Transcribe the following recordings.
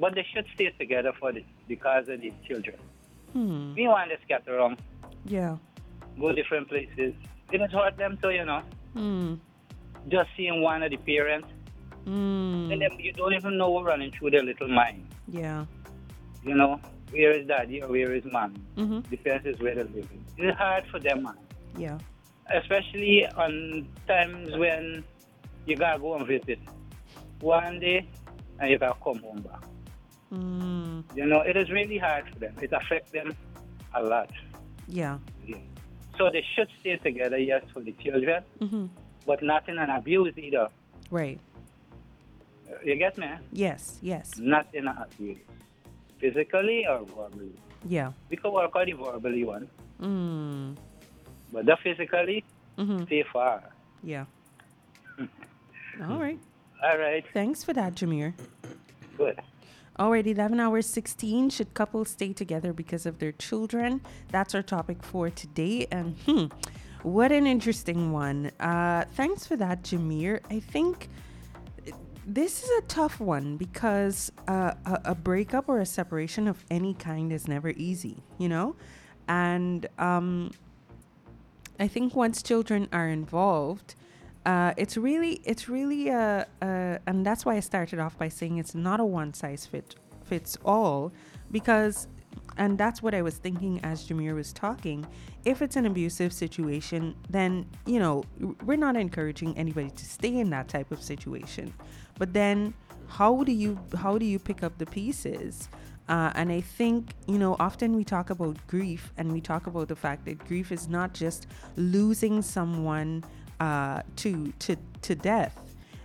But they should stay together because of the children. Hmm. We want to scatter around, Yeah. go different places. It is hurt them too, Hmm. just seeing one of the parents, and Hmm. then you don't even know what running through their little mind. Yeah. You know, where is daddy or where is mom? Mm-hmm. Depends is where they're living. It's hard for them, man. Yeah. Especially on times when you gotta go and visit one day and you gotta come home back. Hmm. It is really hard for them. It affects them a lot. Yeah. Yeah. So they should stay together, yes, for the children, Mm-hmm. but not in an abuse either. Right. You get me? Yes. Yes. Not in an abuse. Physically or verbally. Yeah. We can work on the verbally one, Hmm. but the physically, Mm-hmm. stay far. Yeah. All right. All right. Thanks for that, Jameer. Good. Alright, 11 hours 16. Should couples stay together because of their children? That's our topic for today. And what an interesting one. Thanks for that, Jameer. I think this is a tough one because a breakup or a separation of any kind is never easy, And I think once children are involved, and that's why I started off by saying it's not a one size fits all, because, and that's what I was thinking as Jameer was talking. If it's an abusive situation, then we're not encouraging anybody to stay in that type of situation. But then, how do you pick up the pieces? And I think, often we talk about grief and we talk about the fact that grief is not just losing someone to death.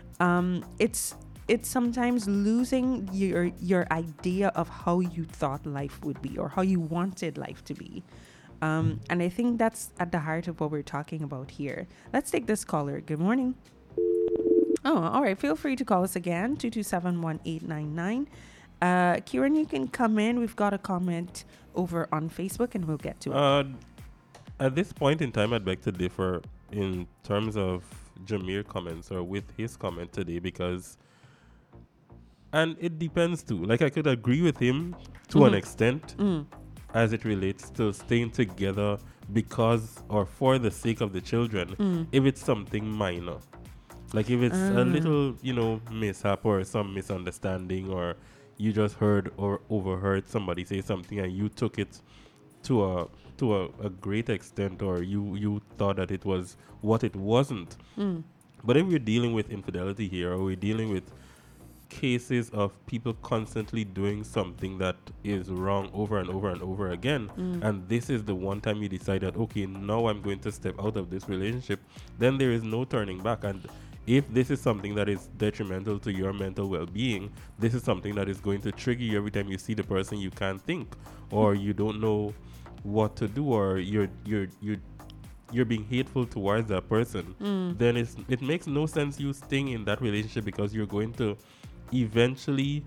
It's sometimes losing your idea of how you thought life would be or how you wanted life to be. And I think that's at the heart of what we're talking about here. Let's take this caller. Good morning. Oh, all right. Feel free to call us again, 227-1899. Kieran, you can come in. We've got a comment over on Facebook and we'll get to it. At this point in time, I'd beg to differ in terms of Jameer comments or with his comment today because, and it depends too. Like I could agree with him to an extent as it relates to staying together because or for the sake of the children if it's something minor. Like if it's a little, mishap or some misunderstanding or you just heard or overheard somebody say something and you took it to a great extent or you thought that it was what it wasn't. But if we're dealing with infidelity here or we're dealing with cases of people constantly doing something that is wrong over and over and over again, and this is the one time you decide that, okay, now I'm going to step out of this relationship, then there is no turning back. And if this is something that is detrimental to your mental well-being, this is something that is going to trigger you every time you see the person. You can't think or you don't know what to do or you're being hateful towards that person, then it makes no sense you staying in that relationship because you're going to eventually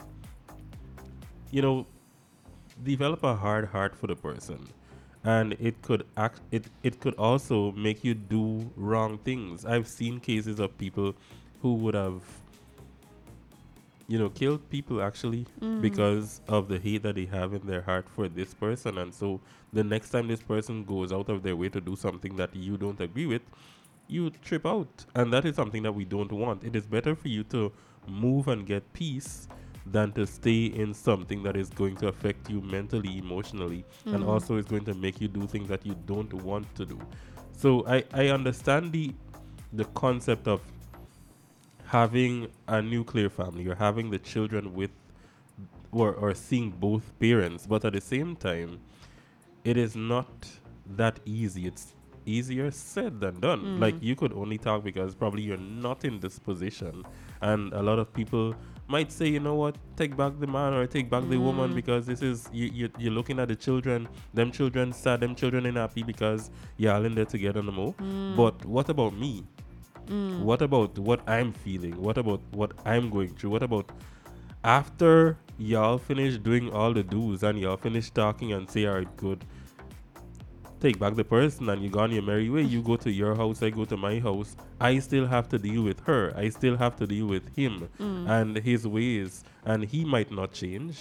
develop a hard heart for the person, and it could also make you do wrong things. I've seen cases of people who would have killed people actually because of the hate that they have in their heart for this person. And so the next time this person goes out of their way to do something that you don't agree with, you trip out. And that is something that we don't want. It is better for you to move and get peace than to stay in something that is going to affect you mentally, emotionally, and also is going to make you do things that you don't want to do. So I understand the concept of having a nuclear family or having the children with or seeing both parents, but at the same time, it is not that easy. It's easier said than done. Like you could only talk because probably you're not in this position, and a lot of people might say, you know what, take back the man or take back the woman because this is you're looking at the children, them children sad, them children ain't happy because y'all in there together no more. But what about me? What about what I'm feeling? What about what I'm going through? What about after y'all finish doing all the do's and y'all finish talking and say, all right, good, take back the person and you go on your merry way. You go to your house, I go to my house. I still have to deal with her. I still have to deal with him and his ways. And he might not change.